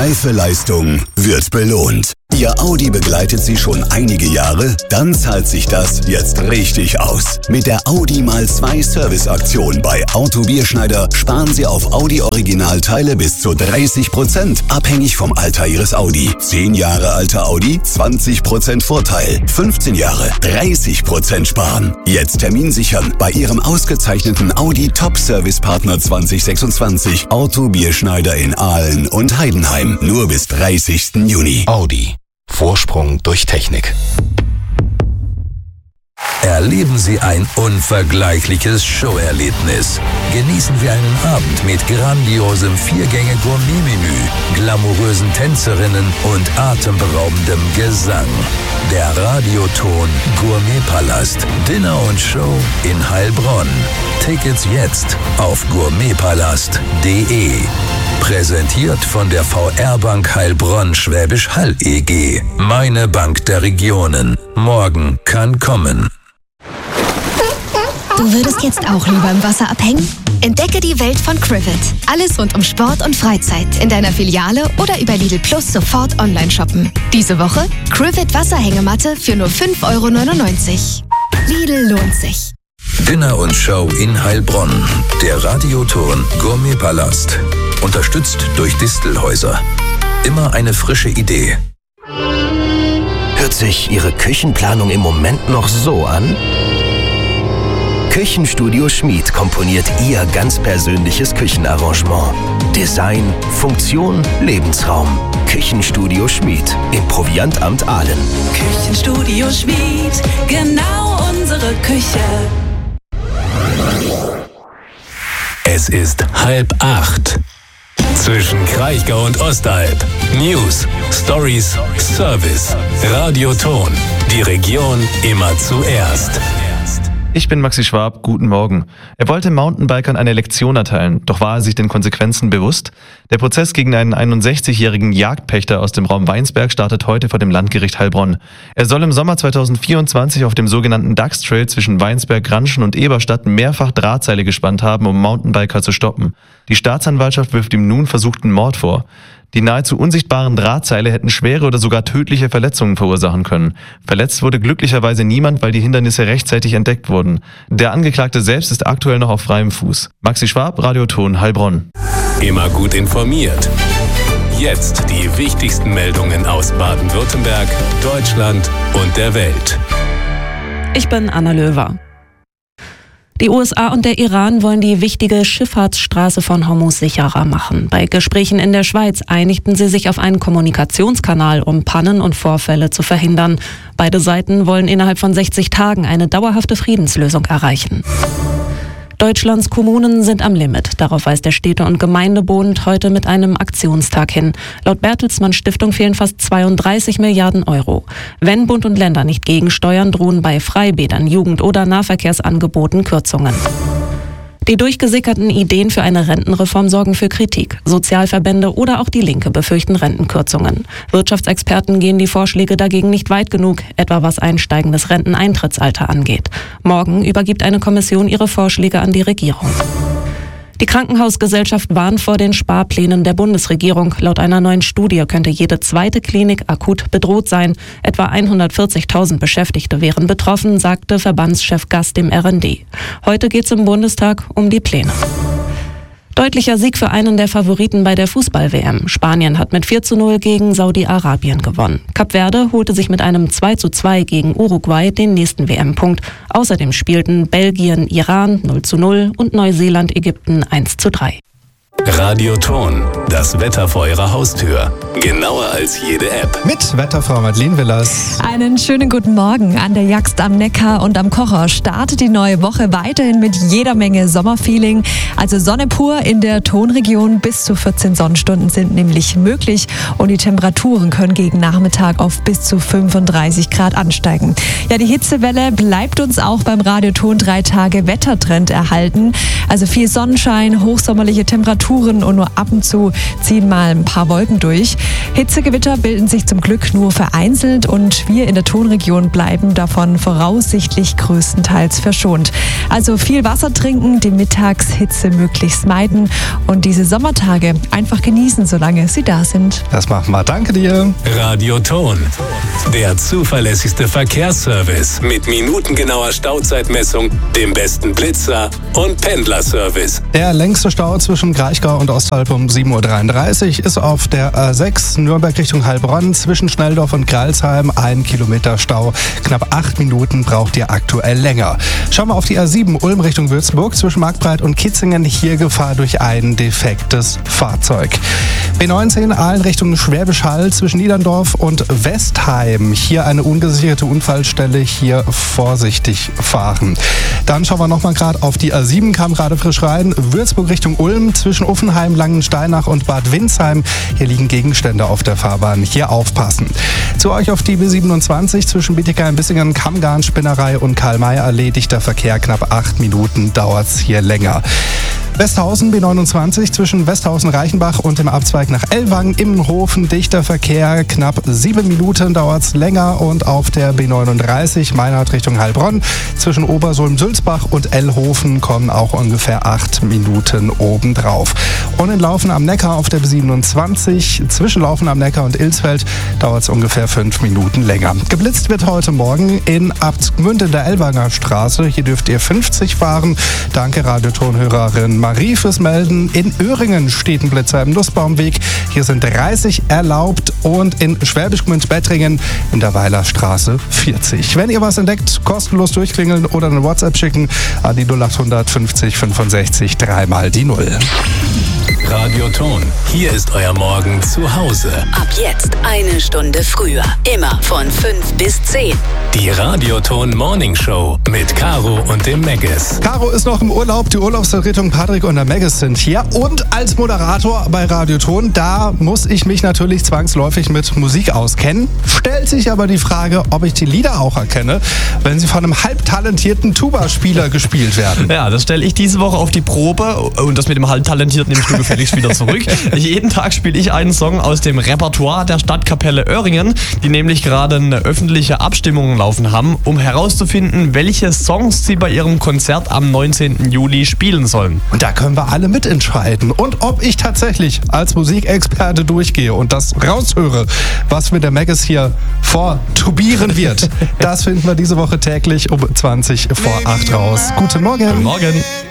Reifeleistung wird belohnt. Ihr Audi begleitet Sie schon einige Jahre? Dann zahlt sich das jetzt richtig aus. Mit der Audi mal2 Serviceaktion bei Auto Bierschneider sparen Sie auf Audi-Originalteile bis zu 30%, abhängig vom Alter Ihres Audi. 10 Jahre alter Audi, 20% Vorteil. 15 Jahre, 30% sparen. Jetzt Termin sichern bei Ihrem ausgezeichneten Audi Top-Service-Partner 2026. Auto Bierschneider in Aalen und Heidenheim. Nur bis 30. Juni. Audi. Vorsprung durch Technik. Erleben Sie ein unvergleichliches Showerlebnis. Genießen Sie einen Abend mit grandiosem 4-Gänge-Gourmet-Menü, glamourösen Tänzerinnen und atemberaubendem Gesang. Der Radioton Gourmetpalast. Dinner und Show in Heilbronn. Tickets jetzt auf gourmetpalast.de. Präsentiert von der VR-Bank Heilbronn Schwäbisch Hall EG. Meine Bank der Regionen. Morgen kann kommen. Du würdest jetzt auch lieber im Wasser abhängen? Entdecke die Welt von Crivet. Alles rund um Sport und Freizeit. In deiner Filiale oder über Lidl Plus sofort online shoppen. Diese Woche Crivet Wasserhängematte für nur 5,99 €. Lidl lohnt sich. Dinner und Show in Heilbronn. Der Radioton Gourmetpalast. Unterstützt durch Distelhäuser. Immer eine frische Idee. Hört sich Ihre Küchenplanung im Moment noch so an? Küchenstudio Schmid komponiert Ihr ganz persönliches Küchenarrangement. Design, Funktion, Lebensraum. Küchenstudio Schmid im Proviantamt Aalen. Küchenstudio Schmid, genau unsere Küche. Es ist 7:30. Zwischen Kraichgau und Ostalb. News, Stories, Service. Radioton. Die Region immer zuerst. Ich bin Maxi Schwab, guten Morgen. Er wollte Mountainbikern eine Lektion erteilen, doch war er sich den Konsequenzen bewusst? Der Prozess gegen einen 61-jährigen Jagdpächter aus dem Raum Weinsberg startet heute vor dem Landgericht Heilbronn. Er soll im Sommer 2024 auf dem sogenannten DAX-Trail zwischen Weinsberg, Granschen und Eberstadt mehrfach Drahtseile gespannt haben, um Mountainbiker zu stoppen. Die Staatsanwaltschaft wirft ihm nun versuchten Mord vor. Die nahezu unsichtbaren Drahtseile hätten schwere oder sogar tödliche Verletzungen verursachen können. Verletzt wurde glücklicherweise niemand, weil die Hindernisse rechtzeitig entdeckt wurden. Der Angeklagte selbst ist aktuell noch auf freiem Fuß. Maxi Schwab, Radioton, Heilbronn. Immer gut informiert. Jetzt die wichtigsten Meldungen aus Baden-Württemberg, Deutschland und der Welt. Ich bin Anna Löwer. Die USA und der Iran wollen die wichtige Schifffahrtsstraße von Hormuz sicherer machen. Bei Gesprächen in der Schweiz einigten sie sich auf einen Kommunikationskanal, um Pannen und Vorfälle zu verhindern. Beide Seiten wollen innerhalb von 60 Tagen eine dauerhafte Friedenslösung erreichen. Deutschlands Kommunen sind am Limit. Darauf weist der Städte- und Gemeindebund heute mit einem Aktionstag hin. Laut Bertelsmann Stiftung fehlen fast 32 Milliarden €. Wenn Bund und Länder nicht gegensteuern, drohen bei Freibädern, Jugend- oder Nahverkehrsangeboten Kürzungen. Die durchgesickerten Ideen für eine Rentenreform sorgen für Kritik. Sozialverbände oder auch die Linke befürchten Rentenkürzungen. Wirtschaftsexperten gehen die Vorschläge dagegen nicht weit genug, etwa was ein steigendes Renteneintrittsalter angeht. Morgen übergibt eine Kommission ihre Vorschläge an die Regierung. Die Krankenhausgesellschaft warnt vor den Sparplänen der Bundesregierung. Laut einer neuen Studie könnte jede zweite Klinik akut bedroht sein. Etwa 140.000 Beschäftigte wären betroffen, sagte Verbandschef Gast dem RND. Heute geht es im Bundestag um die Pläne. Deutlicher Sieg für einen der Favoriten bei der Fußball-WM. Spanien hat mit 4:0 gegen Saudi-Arabien gewonnen. Kap Verde holte sich mit einem 2:2 gegen Uruguay den nächsten WM-Punkt. Außerdem spielten Belgien, Iran 0:0 und Neuseeland, Ägypten 1:3. Radioton, das Wetter vor Ihrer Haustür. Genauer als jede App. Mit Wetterfrau Madeleine Willers. Einen schönen guten Morgen. An der Jagst am Neckar und am Kocher startet die neue Woche weiterhin mit jeder Menge Sommerfeeling. Also Sonne pur in der Tonregion. Bis zu 14 Sonnenstunden sind nämlich möglich. Und die Temperaturen können gegen Nachmittag auf bis zu 35 Grad ansteigen. Ja, die Hitzewelle bleibt uns auch beim Radioton 3 Tage Wettertrend erhalten. Also viel Sonnenschein, hochsommerliche Temperaturen Temperaturen und nur ab und zu ziehen mal ein paar Wolken durch. Hitzegewitter bilden sich zum Glück nur vereinzelt und wir in der Tonregion bleiben davon voraussichtlich größtenteils verschont. Also viel Wasser trinken, die Mittagshitze möglichst meiden und diese Sommertage einfach genießen, solange sie da sind. Das machen wir. Danke dir. Radio Ton, der zuverlässigste Verkehrsservice mit minutengenauer Stauzeitmessung, dem besten Blitzer und Pendlerservice. Der längste Stau zwischen Kraichgau und Osthalb um 7.33 Uhr ist auf der A6 Nürnberg Richtung Heilbronn zwischen Schnelldorf und Gralsheim. 1 Kilometer Stau. Knapp 8 Minuten braucht ihr aktuell länger. Schauen wir auf die A7 Ulm Richtung Würzburg zwischen Marktbreit und Kitzingen. Hier Gefahr durch ein defektes Fahrzeug. B19 Aalen Richtung Schwäbisch Hall zwischen Niederndorf und Westheim. Hier eine ungesicherte Unfallstelle. Hier vorsichtig fahren. Dann schauen wir nochmal gerade auf die A7, kam gerade frisch rein. Würzburg Richtung Ulm zwischen Uffenheim, Langensteinach und Bad Windsheim. Hier liegen Gegenstände auf der Fahrbahn. Hier aufpassen. Zu euch auf die B27 zwischen Bietigheim-Bissingen, Kammgarn, Spinnerei und Karl-May-Allee. Dichter Verkehr, knapp 8 Minuten dauert's hier länger. Westhausen B29 zwischen Westhausen-Reichenbach und dem Abzweig nach Ellwangen, Immenhofen, dichter Verkehr, knapp 7 Minuten dauert's länger und auf der B39 Meinhardt Richtung Heilbronn zwischen Obersulm-Sülzbach und Ellhofen kommen auch ungefähr 8 Minuten obendrauf. Und in Laufen am Neckar auf der B27 zwischen Laufen am Neckar und Ilsfeld dauert's ungefähr 5 Minuten länger. Geblitzt wird heute Morgen in Abtsgmünd in der Ellwanger Straße. Hier dürft ihr 50 fahren. Danke Radiotonhörerin Marie fürs Melden. In Öhringen steht ein Blitzer im Nussbaumweg. Hier sind 30 erlaubt und in Schwäbisch Gmünd-Bettringen in der Weilerstraße 40. Wenn ihr was entdeckt, kostenlos durchklingeln oder eine WhatsApp schicken an die 0800 50 65 3 mal die 0. Radio Ton, hier ist euer Morgen zu Hause. Ab jetzt 1 Stunde früher. Immer von 5 bis 10. Die Radio Ton Morning Show mit Caro und dem Megis. Caro ist noch im Urlaub. Die Urlaubsvertretung Patrick und der Megis sind hier. Und als Moderator bei Radio Ton, da muss ich mich natürlich zwangsläufig mit Musik auskennen. Stellt sich aber die Frage, ob ich die Lieder auch erkenne, wenn sie von einem halbtalentierten Tuba-Spieler gespielt werden. Ja, das stelle ich diese Woche auf die Probe. Und das mit dem halbtalentierten nehme ich gefälligst wieder zurück. Jeden Tag spiele ich einen Song aus dem Repertoire der Stadtkapelle Öhringen, die nämlich gerade eine öffentliche Abstimmung laufen haben, um herauszufinden, welche Songs sie bei ihrem Konzert am 19. Juli spielen sollen. Und da können wir alle mitentscheiden. Und ob ich tatsächlich als Musikexperte durchgehe und das raushöre, was mir der Megis hier vortubieren wird, das finden wir diese Woche täglich um 20 vor 8 raus. Guten Morgen. Guten Morgen.